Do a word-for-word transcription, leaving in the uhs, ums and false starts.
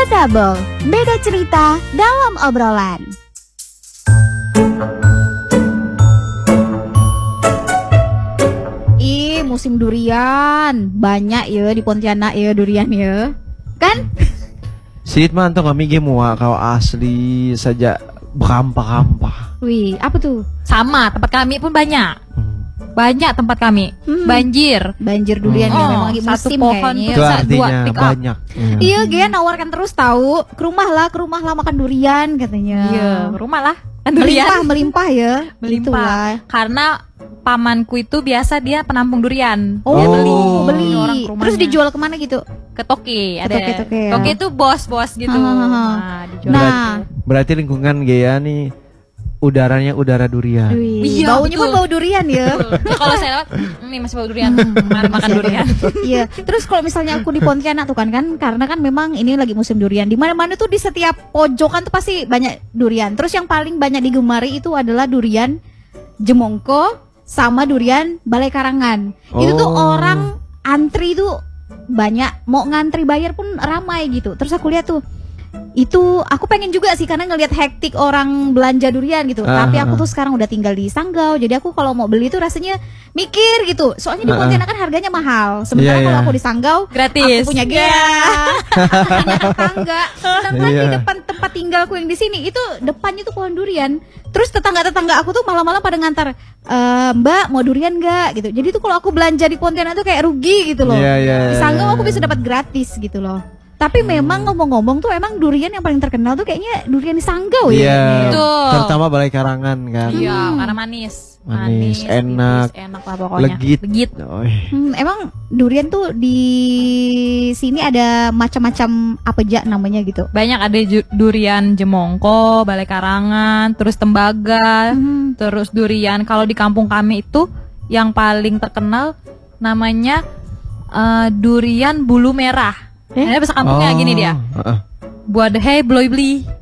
Double, beda cerita dalam obrolan. Ih, musim durian. Banyak ya di Pontianak ya durian ya. Kan? Sidit mah anto kami ge mua kau asli saja berampah-ampah. Wih, apa tuh? Sama, tempat kami pun banyak. Hmm. Banyak tempat kami. Hmm. Banjir. Banjir durian ya, Oh, memang lagi satu musim pohon kayaknya. Itu Bisa dua artinya pick up. banyak. Hmm. Iya, Gia nawarkan terus tahu. Ke rumah lah, ke rumah lah makan durian katanya. Iya, rumah lah. Kan durian. Melimpah, melimpah ya. Melimpah. Itulah. Karena pamanku itu biasa dia penampung durian. Oh, Dia beli, beli. orang ke rumahnya. Terus dijual kemana gitu? Ke toke, ada. toke-toke ya. Toke itu bos-bos gitu. Ha, ha, ha. Nah, dijual Nah. gitu. Berarti lingkungan Gea nih udaranya udara durian. Wih, Iya, baunya pun betul. bau durian ya. Betul. Kalau saya lewat, "Hmm, ini masih bau durian. Mari makan durian." Iya. Terus kalau misalnya aku di Pontianak tuh kan kan karena kan memang ini lagi musim durian. Di mana-mana tuh di setiap pojokan tuh pasti banyak durian. Terus yang paling banyak digemari itu adalah durian Jemongko sama durian Balai Karangan. Itu tuh Oh. orang antri tuh banyak, mau ngantri bayar pun ramai gitu. Terus aku lihat tuh itu aku pengen juga sih karena ngelihat hektik orang belanja durian gitu. Ah, Tapi aku ah. tuh sekarang udah tinggal di Sanggau. Jadi aku kalau mau beli tuh rasanya mikir gitu. Soalnya di Ah, ah. Pontianak kan harganya mahal. Sementara Iya, kalau iya. aku di Sanggau Gratis. aku punya Gea, punya tetangga. Sedangkan Iya. di depan tempat tinggalku yang di sini itu depannya tuh pohon durian. Terus tetangga-tetangga aku tuh malam-malam pada ngantar, e, Mbak mau durian nggak gitu. Jadi tuh kalau aku belanja di Pontianak tuh kayak rugi gitu loh. Iya, iya, Di iya, Sanggau iya. aku bisa dapat gratis gitu loh. Tapi memang ngomong-ngomong tuh emang durian yang paling terkenal tuh kayaknya durian di Sanggau ya. Iya. Betul. Terutama Balai Karangan kan. Iya, karena manis. Manis, enak. tipis, enak lah pokoknya. Legit. Legit. Oi. Hmm, emang durian tuh di sini ada macam-macam apa aja namanya gitu. Banyak ada ju- durian Jemongko, Balai Karangan, terus tembaga, Hmm. terus durian. Kalau di kampung kami itu yang paling terkenal namanya eh, durian bulu merah. Eh? Ada bahasa kampungnya gini dia. Heeh. Buat hei bloy beli.